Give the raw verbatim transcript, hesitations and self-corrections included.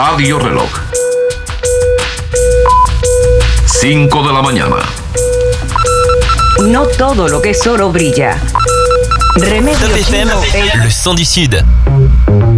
Radio Reloj. cinco de la mañana. No todo lo que es oro brilla. Remedio Top F M, Chino, el- le son du Sud.